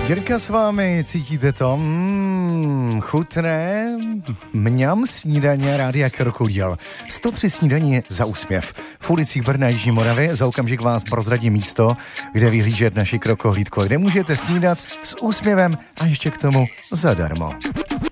Jirka s vámi, cítíte to? Chutné, mňam snídaně Rádia Krokodil. 103 snídaní za úsměv. V ulicích Brna Jižní Moravy za okamžik vás prozradím místo, kde vyhlížet naši krokohlídku, kde můžete snídat s úsměvem a ještě k tomu zadarmo.